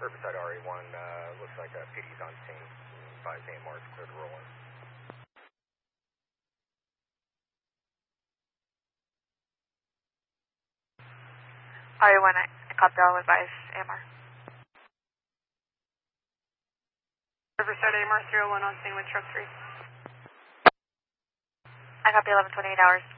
Riverside RA1, looks like PD's on scene. 5 AMR is clear to roll in. RA1, I copy all advice, AMR. Riverside AMR 301 on scene with truck 3. I copy 11:28 hours.